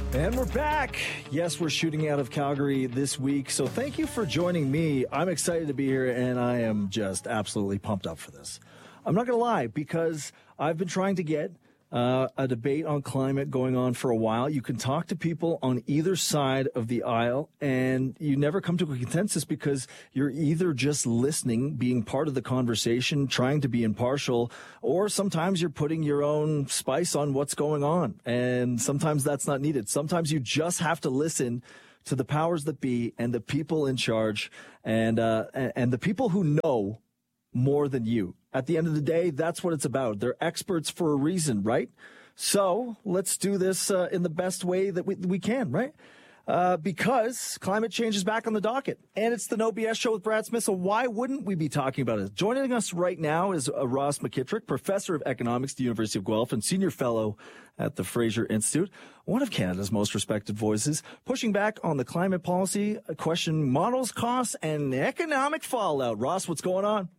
And we're back. Yes, we're shooting out of Calgary this week. So thank you for joining me. I'm excited to be here, and I am just absolutely pumped up for this. I'm not going to lie, because I've been trying to get a debate on climate going on for a while. You can talk to people on either side of the aisle, and you never come to a consensus because you're either just listening, being part of the conversation, trying to be impartial, or sometimes you're putting your own spice on what's going on. And sometimes that's not needed. Sometimes you just have to listen to the powers that be and the people in charge and the people who know more than you. At the end of the day, that's what it's about. They're experts for a reason, right? So let's do this in the best way that we can, right? Because climate change is back on the docket. And it's the No BS Show with Brad Smith, so why wouldn't we be talking about it? Joining us right now is Ross McKittrick, professor of economics at the University of Guelph and senior fellow at the Fraser Institute, one of Canada's most respected voices, pushing back on the climate policy, question models, costs, and economic fallout. Ross, what's going on?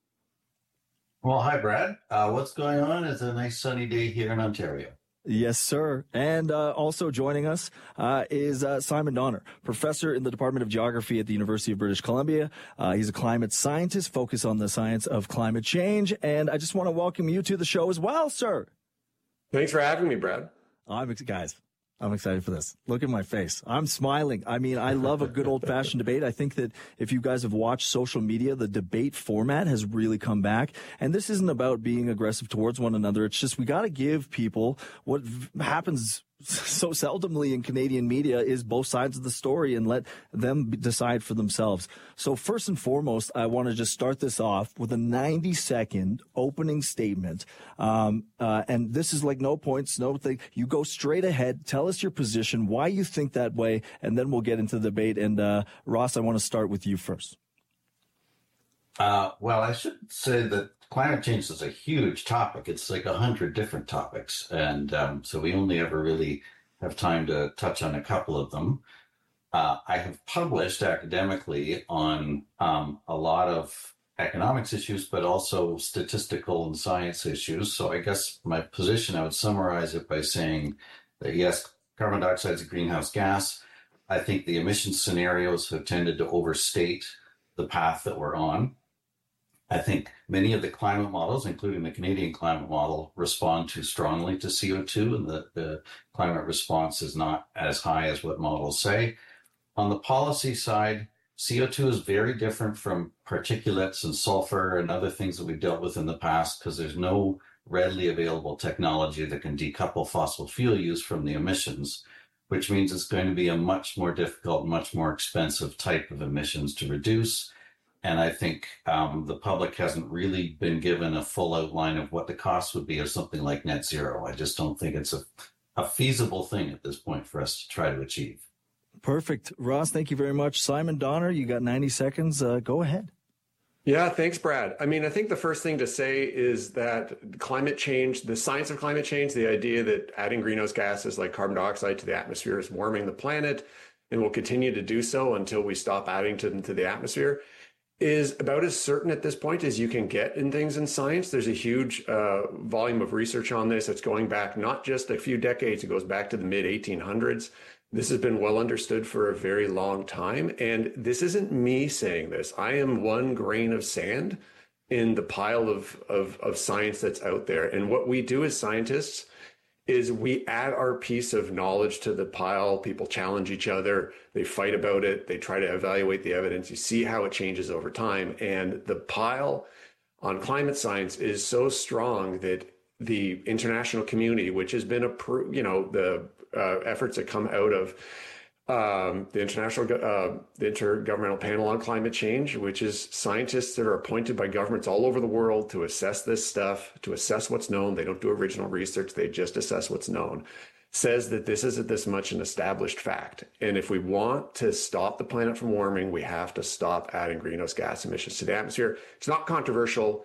Well, hi, Brad. What's going on? It's a nice sunny day here in Ontario. Yes, sir. And also joining us is Simon Donner, professor in the Department of Geography at the University of British Columbia. He's a climate scientist focused on the science of climate change. And I just want to welcome you to the show as well, sir. Thanks for having me, Brad. I'm excited for this. Look at my face. I'm smiling. I mean, I love a good old-fashioned debate. I think that if you guys have watched social media, the debate format has really come back. And this isn't about being aggressive towards one another. It's just we got to give people what happens so seldomly in Canadian media is both sides of the story and let them decide for themselves. So first and foremost, I want to just start this off with a 90-second opening statement. And this is like no points, no thing. You go straight ahead. Tell us your position, why you think that way, and then we'll get into the debate. And Ross, I want to start with you first. Well, I should say that climate change is a huge topic. It's like 100 different topics. And so we only ever really have time to touch on a couple of them. I have published academically on a lot of economics issues, but also statistical and science issues. So I guess my position, I would summarize it by saying that, yes, carbon dioxide is a greenhouse gas. I think the emission scenarios have tended to overstate the path that we're on. I think many of the climate models, including the Canadian climate model, respond too strongly to CO2, and the climate response is not as high as what models say. On the policy side, CO2 is very different from particulates and sulfur and other things that we've dealt with in the past because there's no readily available technology that can decouple fossil fuel use from the emissions, which means it's going to be a much more difficult, much more expensive type of emissions to reduce. And I think the public hasn't really been given a full outline of what the cost would be of something like net zero. I just don't think it's a feasible thing at this point for us to try to achieve. Perfect. Ross, thank you very much. Simon Donner, you got 90 seconds. Go ahead. Yeah, thanks, Brad. I mean, I think the first thing to say is that climate change, the science of climate change, the idea that adding greenhouse gases like carbon dioxide to the atmosphere is warming the planet and will continue to do so until we stop adding to the atmosphere, is about as certain at this point as you can get in things in science. There's a huge volume of research on this. It's going back not just a few decades, it goes back to the mid-1800s. This has been well understood for a very long time. And this isn't me saying this. I am one grain of sand in the pile of science that's out there. And what we do as scientists is we add our piece of knowledge to the pile. People challenge each other. They fight about it. They try to evaluate the evidence. You see how it changes over time. And the pile on climate science is so strong that the international community, which has been the efforts that come out of the Intergovernmental Panel on Climate Change, which is scientists that are appointed by governments all over the world to assess this stuff, to assess what's known. They don't do original research. They just assess what's known, says that this isn't this much an established fact. And if we want to stop the planet from warming, we have to stop adding greenhouse gas emissions to the atmosphere. It's not controversial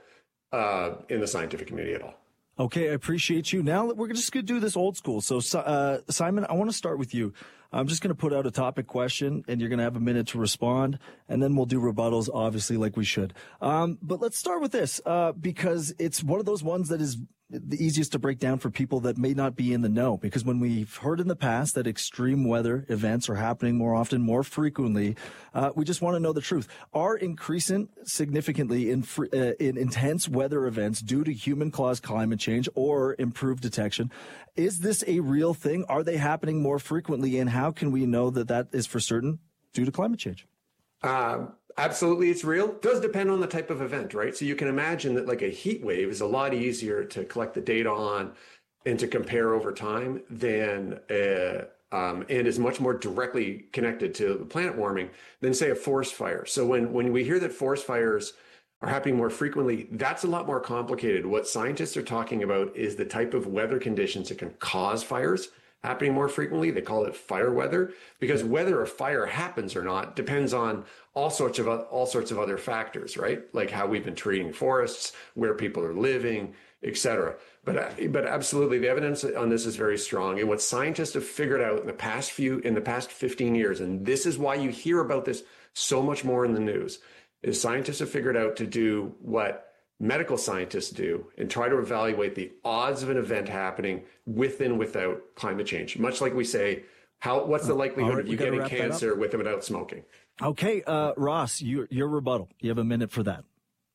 in the scientific community at all. Okay, I appreciate you. Now we're just going to do this old school. So, Simon, I want to start with you. I'm just going to put out a topic question, and you're going to have a minute to respond, and then we'll do rebuttals, obviously, like we should. But let's start with this, because it's one of those ones that is the easiest to break down for people that may not be in the know? Because when we've heard in the past that extreme weather events are happening more often, more frequently, we just want to know the truth. Are increasing significantly in intense weather events due to human-caused climate change or improved detection? Is this a real thing? Are they happening more frequently? And how can we know that that is for certain due to climate change? Absolutely, it's real. It does depend on the type of event, right? So you can imagine that like a heat wave is a lot easier to collect the data on and to compare over time than and is much more directly connected to the planet warming than, say, a forest fire. So when we hear that forest fires are happening more frequently, that's a lot more complicated. What scientists are talking about is the type of weather conditions that can cause fires happening more frequently. They call it fire weather, because whether a fire happens or not depends on all sorts of other factors, right? Like how we've been treating forests, where people are living, et cetera. But absolutely, the evidence on this is very strong. And what scientists have figured out in the past 15 years, and this is why you hear about this so much more in the news, is scientists have figured out to do what medical scientists do and try to evaluate the odds of an event happening with and without climate change. Much like we say, what's the likelihood of you getting cancer with and without smoking? Okay, Ross, your rebuttal. You have a minute for that.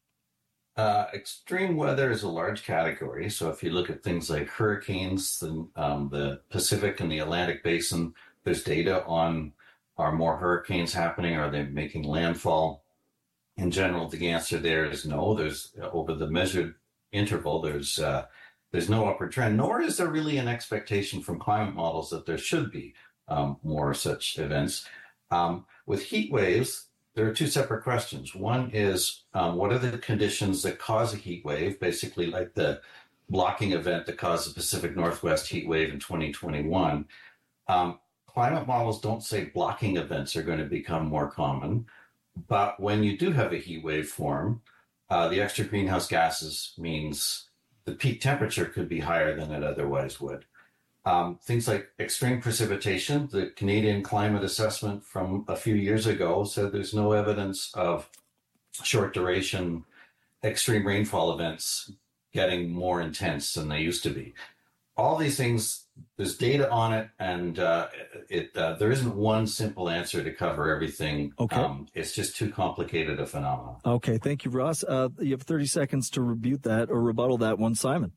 Extreme weather is a large category. So if you look at things like hurricanes, the Pacific and the Atlantic Basin, there's data on, are more hurricanes happening? Are they making landfall? In general, the answer there is no. There's over the measured interval, there's no upward trend, nor is there really an expectation from climate models that there should be more such events. With heat waves, there are two separate questions. One is, what are the conditions that cause a heat wave, basically like the blocking event that caused the Pacific Northwest heat wave in 2021. Climate models don't say blocking events are going to become more common. But when you do have a heat wave form, the extra greenhouse gases means the peak temperature could be higher than it otherwise would. Things like extreme precipitation, the Canadian Climate Assessment from a few years ago said there's no evidence of short duration extreme rainfall events getting more intense than they used to be. All these things, there's data on it, and there isn't one simple answer to cover everything. Okay. It's just too complicated a phenomenon. Okay, thank you, Ross. You have 30 seconds to rebuttal that one, Simon.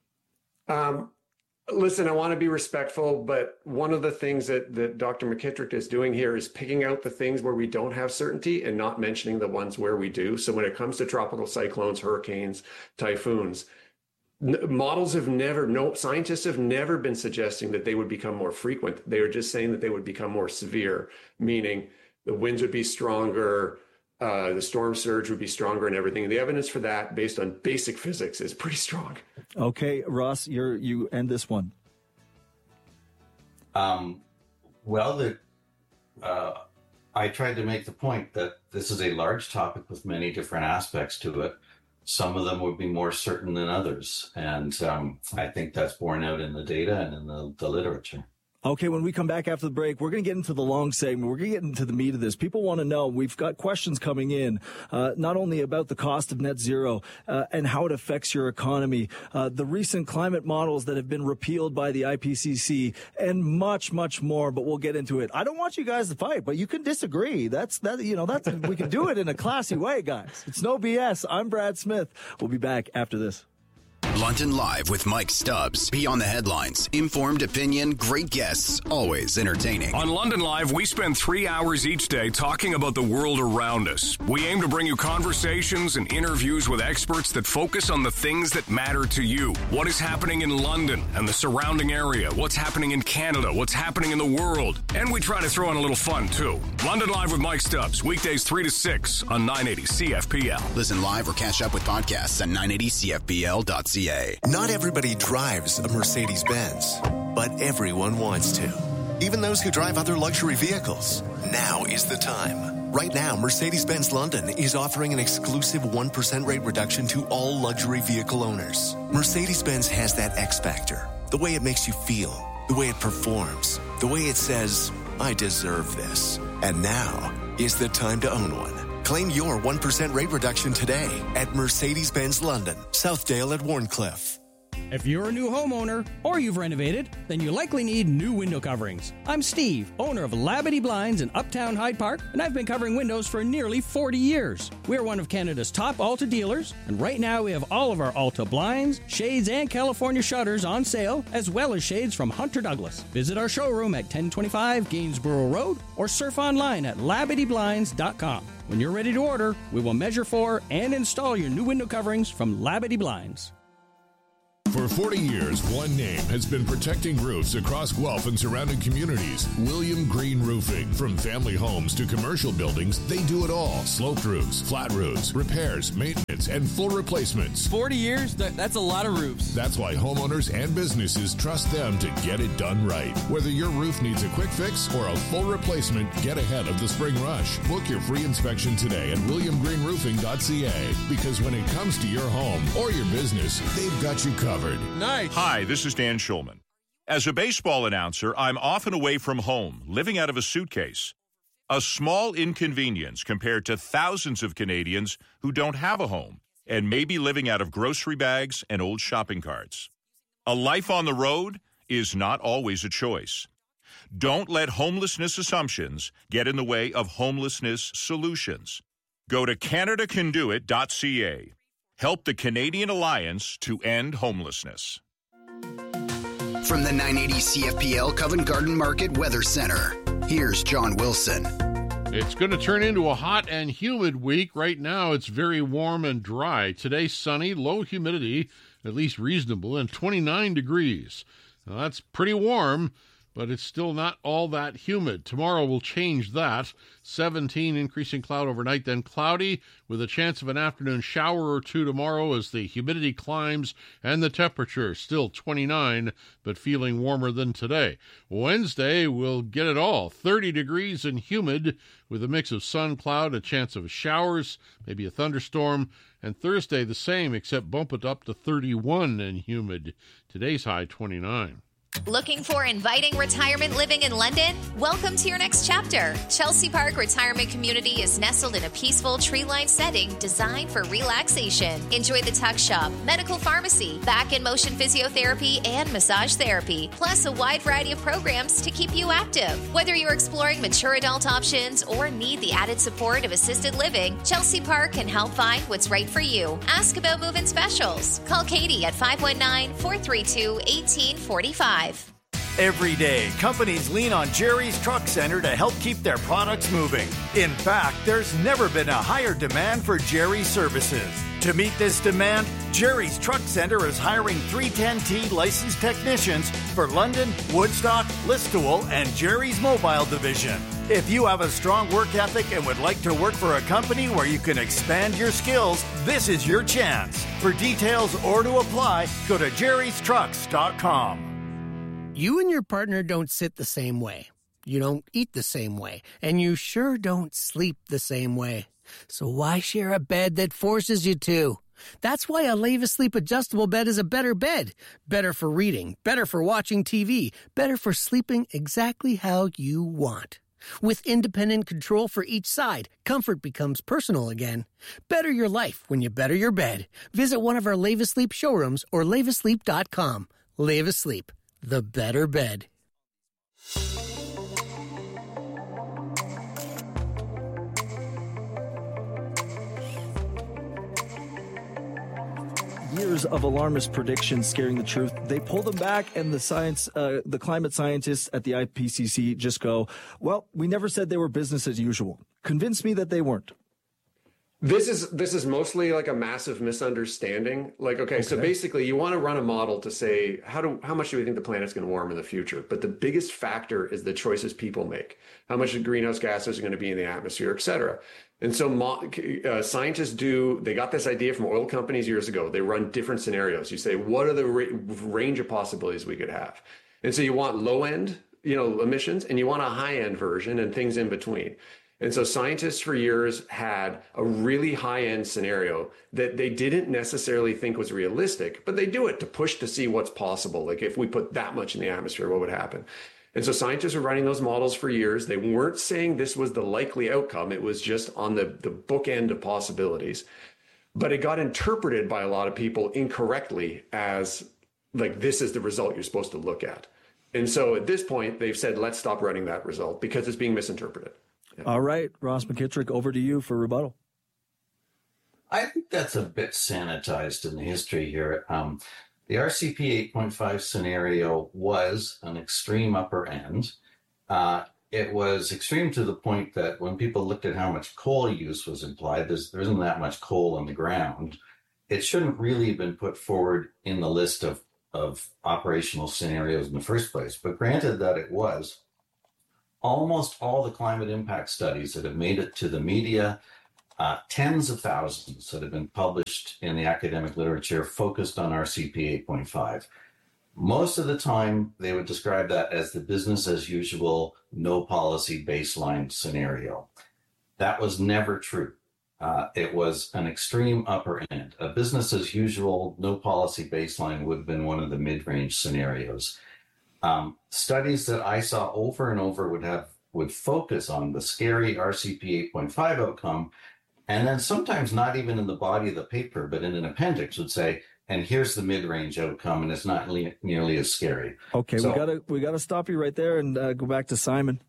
Listen, I want to be respectful, but one of the things that Dr. McKittrick is doing here is picking out the things where we don't have certainty and not mentioning the ones where we do. So when it comes to tropical cyclones, hurricanes, typhoons, scientists have never been suggesting that they would become more frequent. They are just saying that they would become more severe, meaning the winds would be stronger, the storm surge would be stronger, and everything. And the evidence for that, based on basic physics, is pretty strong. Okay, Ross, you end this one. I tried to make the point that this is a large topic with many different aspects to it. Some of them would be more certain than others. And I think that's borne out in the data and in the literature. Okay, when we come back after the break, we're going to get into the long segment. We're going to get into the meat of this. People want to know. We've got questions coming in, not only about the cost of net zero and how it affects your economy, the recent climate models that have been repealed by the IPCC, and much, much more. But we'll get into it. I don't want you guys to fight, but you can disagree. That's we can do it in a classy way, guys. It's no BS. I'm Brad Smith. We'll be back after this. London Live with Mike Stubbs. Beyond the headlines, informed opinion, great guests, always entertaining. On London Live, we spend 3 hours each day talking about the world around us. We aim to bring you conversations and interviews with experts that focus on the things that matter to you. What is happening in London and the surrounding area? What's happening in Canada? What's happening in the world? And we try to throw in a little fun, too. London Live with Mike Stubbs, weekdays 3 to 6 on 980 CFPL. Listen live or catch up with podcasts at 980CFPL.ca. Not everybody drives a Mercedes-Benz, but everyone wants to. Even those who drive other luxury vehicles. Now is the time. Right now, Mercedes-Benz London is offering an exclusive 1% rate reduction to all luxury vehicle owners. Mercedes-Benz has that X factor. The way it makes you feel, the way it performs, the way it says, I deserve this. And now is the time to own one. Claim your 1% rate reduction today at Mercedes-Benz London, Southdale at Warncliffe. If you're a new homeowner or you've renovated, then you likely need new window coverings. I'm Steve, owner of Labadee Blinds in Uptown Hyde Park, and I've been covering windows for nearly 40 years. We're one of Canada's top Alta dealers, and right now we have all of our Alta blinds, shades, and California shutters on sale, as well as shades from Hunter Douglas. Visit our showroom at 1025 Gainsborough Road or surf online at LabadeeBlinds.com. When you're ready to order, we will measure for and install your new window coverings from Labadee Blinds. For 40 years, one name has been protecting roofs across Guelph and surrounding communities. William Green Roofing. From family homes to commercial buildings, they do it all. Sloped roofs, flat roofs, repairs, maintenance, and full replacements. 40 years? That's a lot of roofs. That's why homeowners and businesses trust them to get it done right. Whether your roof needs a quick fix or a full replacement, get ahead of the spring rush. Book your free inspection today at williamgreenroofing.ca, because when it comes to your home or your business, they've got you covered. Nice. Hi, this is Dan Schulman. As a baseball announcer, I'm often away from home, living out of a suitcase. A small inconvenience compared to thousands of Canadians who don't have a home and may be living out of grocery bags and old shopping carts. A life on the road is not always a choice. Don't let homelessness assumptions get in the way of homelessness solutions. Go to CanadaCanDoIt.ca. Help the Canadian Alliance to end homelessness. From the 980 CFPL Covent Garden Market Weather Center, here's John Wilson. It's going to turn into a hot and humid week. Right now, it's very warm and dry. Today, sunny, low humidity, at least reasonable, and 29 degrees. Now, that's pretty warm, but it's still not all that humid. Tomorrow will change that. 17, increasing cloud overnight, then cloudy with a chance of an afternoon shower or two tomorrow as the humidity climbs and the temperature still 29, but feeling warmer than today. Wednesday, we'll get it all. 30 degrees and humid with a mix of sun, cloud, a chance of showers, maybe a thunderstorm. And Thursday, the same, except bump it up to 31 and humid. Today's high 29. Looking for inviting retirement living in London? Welcome to your next chapter. Chelsea Park Retirement Community is nestled in a peaceful tree-lined setting designed for relaxation. Enjoy the tuck shop, medical pharmacy, back and motion physiotherapy, and massage therapy, plus a wide variety of programs to keep you active. Whether you're exploring mature adult options or need the added support of assisted living, Chelsea Park can help find what's right for you. Ask about move-in specials. Call Katie at 519-432-1845. Every day, companies lean on Jerry's Truck Center to help keep their products moving. In fact, there's never been a higher demand for Jerry's services. To meet this demand, Jerry's Truck Center is hiring 310T licensed technicians for London, Woodstock, Listowel, and Jerry's Mobile Division. If you have a strong work ethic and would like to work for a company where you can expand your skills, this is your chance. For details or to apply, go to jerrystrucks.com. You and your partner don't sit the same way. You don't eat the same way. And you sure don't sleep the same way. So why share a bed that forces you to? That's why a Leva Sleep adjustable bed is a better bed. Better for reading, better for watching TV, better for sleeping exactly how you want. With independent control for each side, comfort becomes personal again. Better your life when you better your bed. Visit one of our Leva Sleep showrooms or levasleep.com. Leva Sleep, the better bed. Years of alarmist predictions scaring the truth. They pull them back, and the climate scientists at the IPCC just go, well, we never said they were business as usual. Convince me that they weren't. This is mostly like a massive misunderstanding. Okay, so basically you want to run a model to say, how much do we think the planet's going to warm in the future? But the biggest factor is the choices people make. How much greenhouse gases are going to be in the atmosphere, et cetera. And so scientists they got this idea from oil companies years ago. They run different scenarios. You say, what are the range of possibilities we could have? And so you want low end, emissions, and you want a high end version and things in between. And so scientists for years had a really high-end scenario that they didn't necessarily think was realistic, but they do it to push to see what's possible. Like if we put that much in the atmosphere, what would happen? And so scientists were running those models for years. They weren't saying this was the likely outcome. It was just on the bookend of possibilities. But it got interpreted by a lot of people incorrectly as like this is the result you're supposed to look at. And so at this point, they've said, let's stop running that result because it's being misinterpreted. Yeah. All right, Ross McKittrick, over to you for rebuttal. I think that's a bit sanitized in the history here. The RCP 8.5 scenario was an extreme upper end. It was extreme to the point that when people looked at how much coal use was implied, there isn't that much coal on the ground. It shouldn't really have been put forward in the list of operational scenarios in the first place. But granted that it was, almost all the climate impact studies that have made it to the media, tens of thousands that have been published in the academic literature focused on RCP 8.5. Most of the time, they would describe that as the business as usual, no policy baseline scenario. That was never true. It was an extreme upper end. A business as usual, no policy baseline would have been one of the mid-range scenarios. Studies that I saw over and over would focus on the scary RCP 8.5 outcome, and then sometimes not even in the body of the paper, but in an appendix would say, and here's the mid-range outcome, and it's not nearly as scary. Okay, so, we gotta stop you right there and go back to Simon.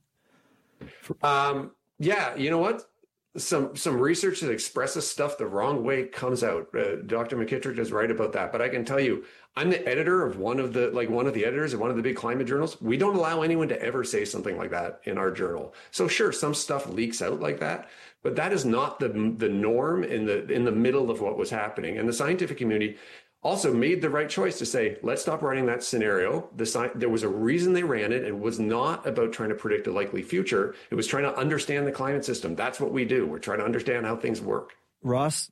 Yeah, you know what? Some research that expresses stuff the wrong way comes out. Dr. McKittrick is right about that. But I can tell you, I'm the editor of one of the editors of one of the big climate journals. We don't allow anyone to ever say something like that in our journal. So sure, some stuff leaks out like that, but that is not the norm in the middle of what was happening. And the scientific community also made the right choice to say, let's stop running that scenario. There was a reason they ran it. It was not about trying to predict a likely future. It was trying to understand the climate system. That's what we do. We're trying to understand how things work. Ross?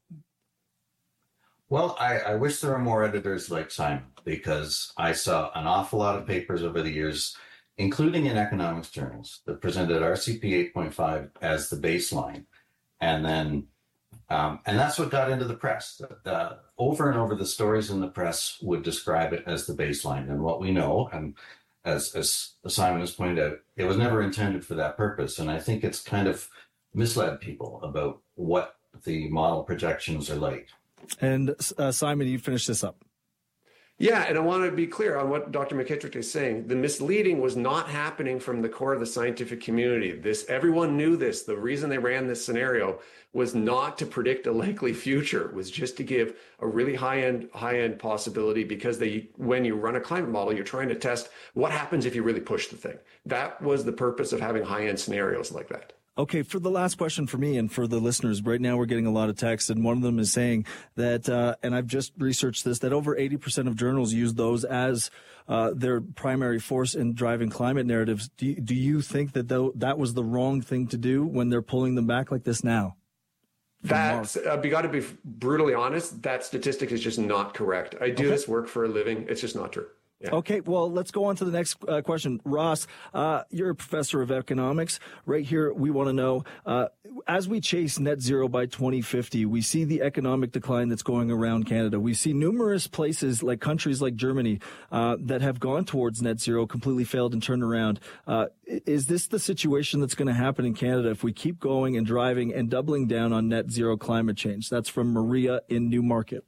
Well, I wish there were more editors like Simon, because I saw an awful lot of papers over the years, including in economics journals, that presented RCP 8.5 as the baseline. And then and that's what got into the press. Over and over, the stories in the press would describe it as the baseline. And what we know, and as Simon has pointed out, it was never intended for that purpose. And I think it's kind of misled people about what the model projections are like. And Simon, you finish this up. Yeah, and I want to be clear on what Dr. McKittrick is saying. The misleading was not happening from the core of the scientific community. Everyone knew this. The reason they ran this scenario was not to predict a likely future. It was just to give a really high-end possibility, because when you run a climate model, you're trying to test what happens if you really push the thing. That was the purpose of having high-end scenarios like that. Okay, for the last question for me and for the listeners, right now we're getting a lot of texts, and one of them is saying that, and I've just researched this, that over 80% of journals use those as their primary force in driving climate narratives. Do you think that that was the wrong thing to do when they're pulling them back like this now? That's, we got to be brutally honest, that statistic is just not correct. I do this work for a living. It's just not true. Yeah. Okay, well, let's go on to the next question. Ross, you're a professor of economics. Right here, we want to know, as we chase net zero by 2050, we see the economic decline that's going around Canada. We see numerous places, like countries like Germany, that have gone towards net zero, completely failed and turned around. Is this the situation that's going to happen in Canada if we keep going and driving and doubling down on net zero climate change? That's from Maria in Newmarket.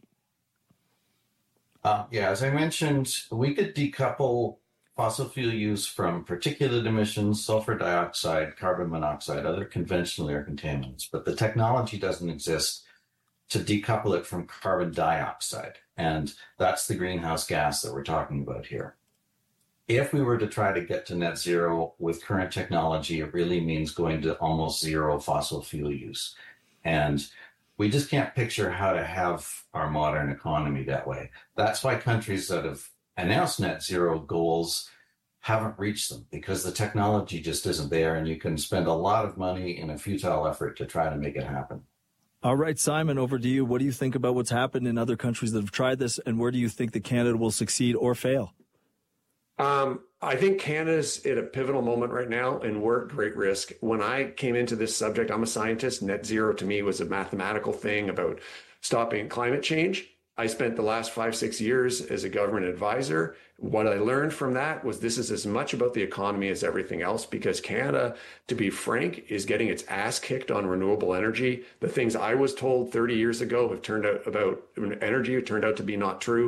Yeah, as I mentioned, we could decouple fossil fuel use from particulate emissions, sulfur dioxide, carbon monoxide, other conventional air contaminants, but the technology doesn't exist to decouple it from carbon dioxide, and that's the greenhouse gas that we're talking about here. If we were to try to get to net zero with current technology, it really means going to almost zero fossil fuel use. And we just can't picture how to have our modern economy that way. That's why countries that have announced net zero goals haven't reached them, because the technology just isn't there, and you can spend a lot of money in a futile effort to try to make it happen. All right, Simon, over to you. What do you think about what's happened in other countries that have tried this, and where do you think that Canada will succeed or fail? I think Canada's at a pivotal moment right now, and we're at great risk. When I came into this subject, I'm a scientist. Net zero to me was a mathematical thing about stopping climate change. I spent the last 5-6 years as a government advisor. What I learned from that was this is as much about the economy as everything else, because Canada, to be frank, is getting its ass kicked on renewable energy. The things I was told 30 years ago have turned out about energy, have turned out to be not true.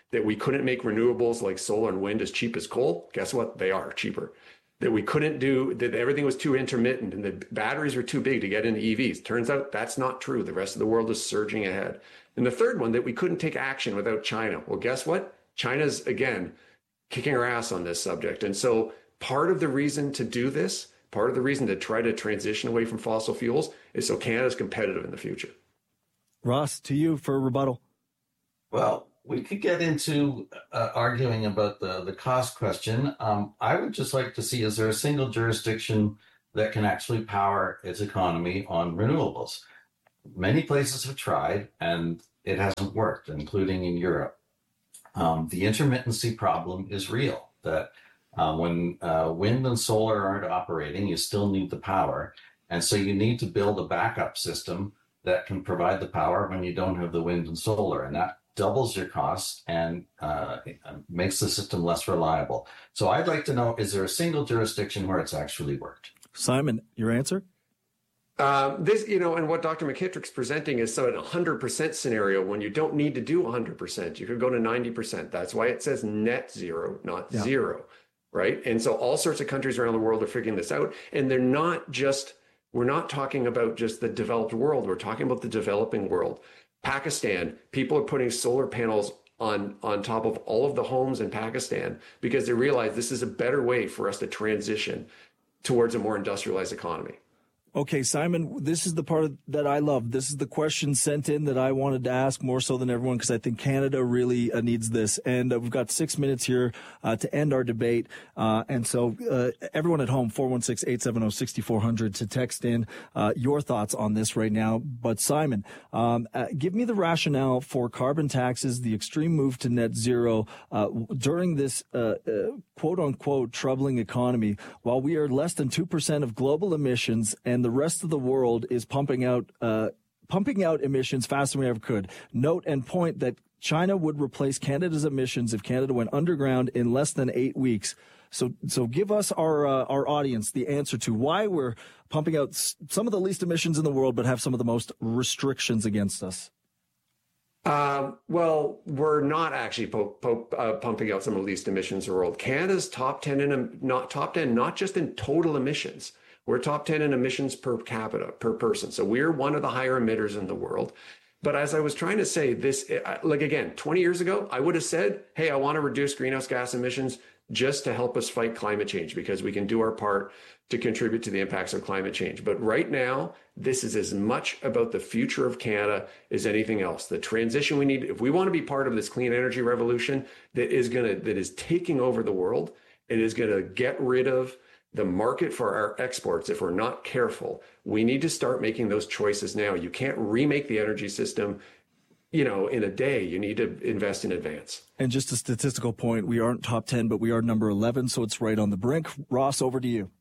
that we couldn't make renewables like solar and wind as cheap as coal. Guess what? They are cheaper. That we couldn't do, that everything was too intermittent and the batteries were too big to get into EVs. Turns out that's not true. The rest of the world is surging ahead. And the third one, that we couldn't take action without China. Well, guess what? China's, again, kicking our ass on this subject. And so part of the reason to do this, part of the reason to try to transition away from fossil fuels is so Canada's competitive in the future. Ross, to you for a rebuttal. Well, we could get into arguing about the cost question. I would just like to see, is there a single jurisdiction that can actually power its economy on renewables? Many places have tried, and it hasn't worked, including in Europe. The intermittency problem is real, that when wind and solar aren't operating, you still need the power. And so you need to build a backup system that can provide the power when you don't have the wind and solar. And that doubles your costs and makes the system less reliable. So I'd like to know, is there a single jurisdiction where it's actually worked? Simon, your answer? This, and what Dr. McKittrick's presenting is so an 100% scenario when you don't need to do 100%. You could go to 90%. That's why it says net zero, not zero, right? And so all sorts of countries around the world are figuring this out. And they're not just, we're not talking about just the developed world. We're talking about the developing world. Pakistan, people are putting solar panels on top of all of the homes in Pakistan because they realize this is a better way for us to transition towards a more industrialized economy. Okay, Simon, this is the part that I love. This is the question sent in that I wanted to ask more so than everyone because I think Canada really needs this. And we've got 6 minutes here to end our debate. And so everyone at home, 416-870-6400 to text in your thoughts on this right now. But Simon, give me the rationale for carbon taxes, the extreme move to net zero during this quote-unquote troubling economy, while we are less than 2% of global emissions and the rest of the world is pumping out emissions faster than we ever could. Note and point that China would replace Canada's emissions if Canada went underground in less than 8 weeks. So give us our audience the answer to why we're pumping out some of the least emissions in the world, but have some of the most restrictions against us. Well, we're not actually pumping out some of the least emissions in the world. Canada's top 10 not just in total emissions. We're top 10 in emissions per capita, per person. So we're one of the higher emitters in the world. But as I was trying to say this, like again, 20 years ago, I would have said, hey, I want to reduce greenhouse gas emissions just to help us fight climate change because we can do our part to contribute to the impacts of climate change. But right now, this is as much about the future of Canada as anything else. The transition we need, if we want to be part of this clean energy revolution that is taking over the world, it is going to get rid of the market for our exports. If we're not careful, we need to start making those choices now. You can't remake the energy system, in a day. You need to invest in advance. And just a statistical point, we aren't top 10, but we are number 11, so it's right on the brink. Ross, over to you.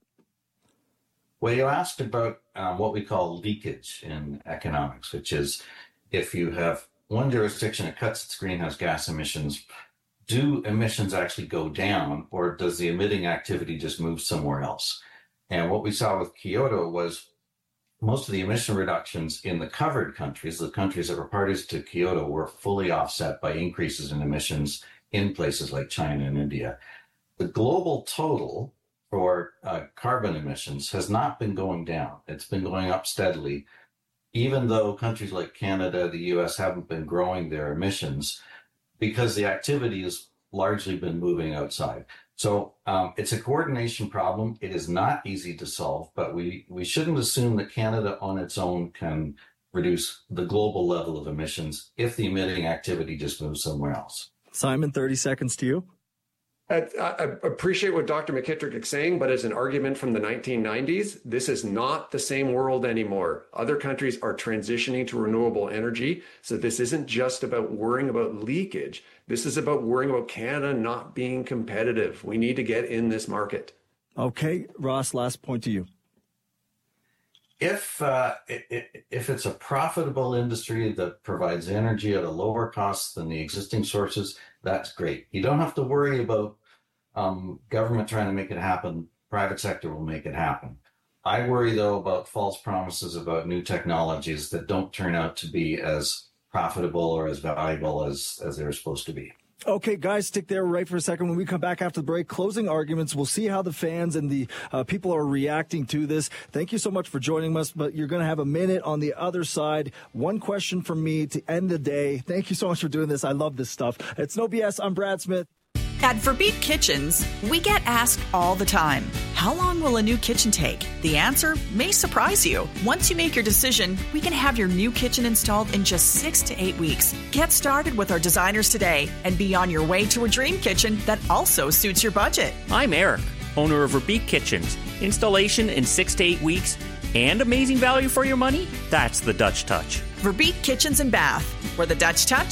Well, you asked about what we call leakage in economics, which is if you have one jurisdiction that cuts its greenhouse gas emissions, do emissions actually go down, or does the emitting activity just move somewhere else? And what we saw with Kyoto was most of the emission reductions in the covered countries, the countries that were parties to Kyoto, were fully offset by increases in emissions in places like China and India. The global total for carbon emissions has not been going down. It's been going up steadily, even though countries like Canada, the US haven't been growing their emissions, because the activity has largely been moving outside. So it's a coordination problem. It is not easy to solve, but we shouldn't assume that Canada on its own can reduce the global level of emissions if the emitting activity just moves somewhere else. Simon, 30 seconds to you. I appreciate what Dr. McKittrick is saying, but as an argument from the 1990s, this is not the same world anymore. Other countries are transitioning to renewable energy. So this isn't just about worrying about leakage. This is about worrying about Canada not being competitive. We need to get in this market. Okay, Ross, last point to you. If it's a profitable industry that provides energy at a lower cost than the existing sources, that's great. You don't have to worry about government trying to make it happen. Private sector will make it happen. I worry, though, about false promises about new technologies that don't turn out to be as profitable or as valuable as they're supposed to be. Okay, guys, stick there right for a second. When we come back after the break, closing arguments. We'll see how the fans and the people are reacting to this. Thank you so much for joining us, but you're going to have a minute on the other side. One question from me to end the day. Thank you so much for doing this. I love this stuff. It's No BS. I'm Brad Smith. At Verbeek Kitchens, we get asked all the time, how long will a new kitchen take? The answer may surprise you. Once you make your decision, we can have your new kitchen installed in just 6 to 8 weeks. Get started with our designers today and be on your way to a dream kitchen that also suits your budget. I'm Eric, owner of Verbeek Kitchens. Installation in 6 to 8 weeks and amazing value for your money? That's the Dutch Touch. Verbeek Kitchens and Bath, where the Dutch touch